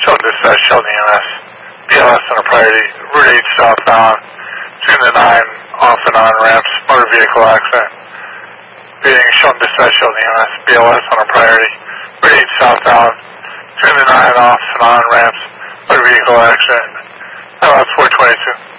Shown dispatch, Sheldon EMS. BLS on a priority. Route 8 southbound. Between the 9 off and on ramps. Motor vehicle accident. Being shown dispatch, Sheldon EMS. BLS on a priority. Route 8 southbound. Between the 9 off and on ramps. Motor vehicle accident. LS 422.